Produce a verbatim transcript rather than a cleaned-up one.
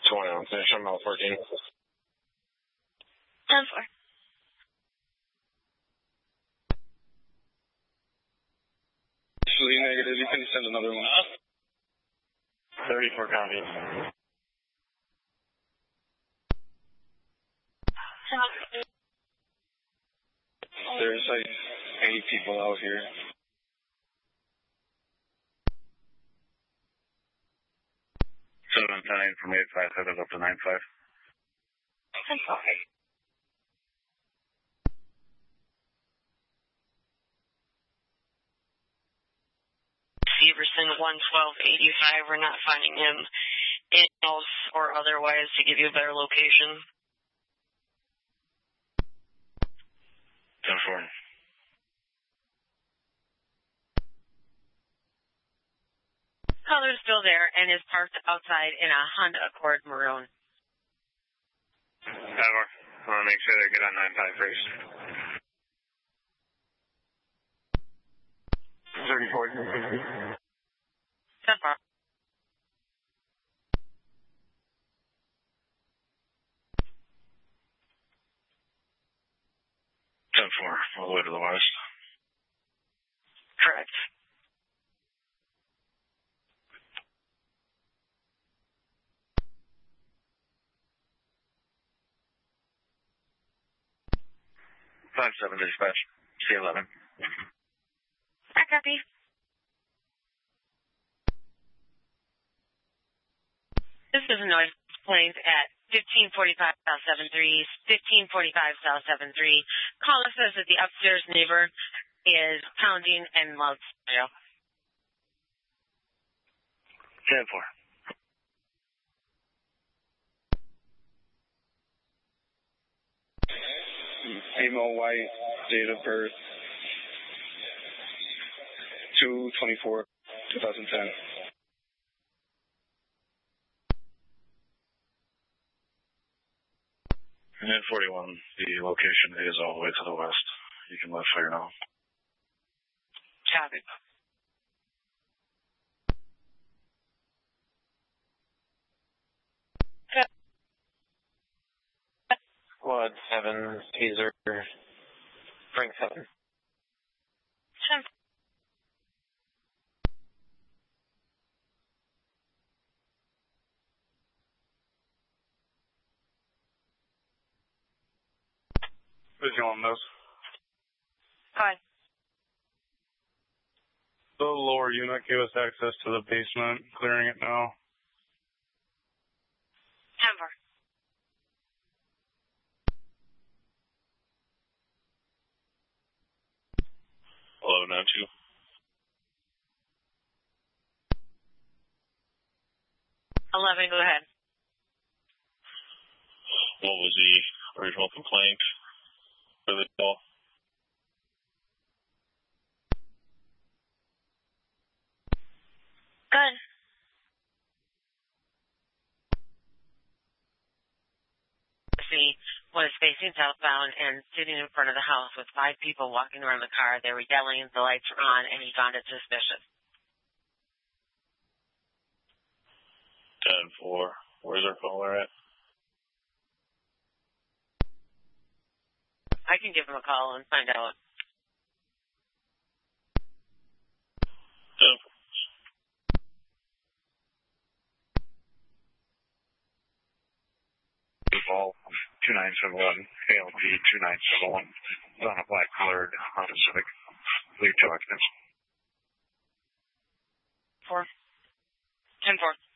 twenty on finish on Mel fourteen. ten four. Actually negative, you can send another one. thirty-four copy. There's like eight people out here. seven nine from eight five, headed up to nine five. ten four. Severson one twelve eighty-five, we're not finding him in-house or otherwise to give you a better location. ten four. Color's still there and is parked outside in a Honda Accord maroon. ten four. I want to make sure they get on nine five first. thirty-four. ten four. ten four, all the way to the west. Correct. five seven dispatch, C eleven. I copy. This is a noise complaint at fifteen forty-five South seven three, fifteen forty-five South seven three. Caller says that the upstairs neighbor is pounding and loud stereo. ten four. Emo White, date of birth, two twenty-four twenty ten. And then forty-one, the location is all the way to the west. You can let fire now. Copy. Quad seven, teaser, Frank seven. ten. Visual on those. Hi. The lower unit gave us access to the basement, clearing it now. ten four. eleven oh two. eleven, go ahead. What was the original complaint for the call? Good. See, was facing southbound and sitting in front of the house with five people walking around the car. They were yelling, the lights were on, and he found it suspicious. ten four. Where's our caller at? I can give him a call and find out. ten four. Ball two nine seven one, A L P two nine seven one. On a black colored Honda Civic. Leave two occupants. Four. ten four.